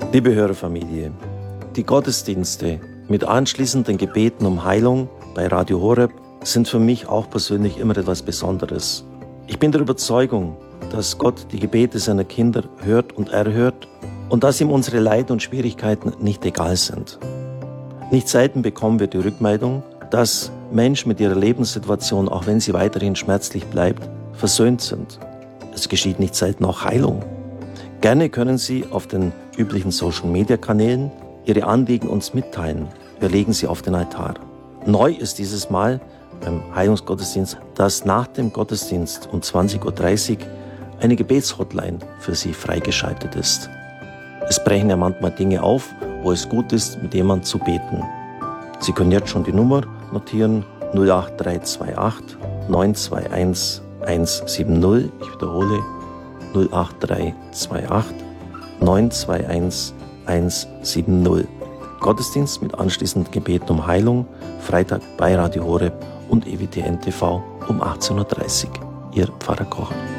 Liebe Hörerfamilie, die Gottesdienste mit anschließenden Gebeten um Heilung bei Radio Horeb sind für mich auch persönlich immer etwas Besonderes. Ich bin der Überzeugung, dass Gott die Gebete seiner Kinder hört und erhört und dass ihm unsere Leiden und Schwierigkeiten nicht egal sind. Nicht selten bekommen wir die Rückmeldung, dass Menschen mit ihrer Lebenssituation, auch wenn sie weiterhin schmerzlich bleibt, versöhnt sind. Es geschieht nicht selten auch Heilung. Gerne können Sie auf den üblichen Social-Media-Kanälen Ihre Anliegen uns mitteilen. Wir legen sie auf den Altar. Neu ist dieses Mal beim Heilungsgottesdienst, dass nach dem Gottesdienst um 20.30 Uhr eine Gebetshotline für Sie freigeschaltet ist. Es brechen ja manchmal Dinge auf, wo es gut ist, mit jemandem zu beten. Sie können jetzt schon die Nummer notieren: 08328 921 170. Ich wiederhole: 08328 921 170. Gottesdienst mit anschließendem Gebet um Heilung, Freitag bei Radio Horeb und EWTN TV um 18.30 Uhr. Ihr Pfarrer Kocher.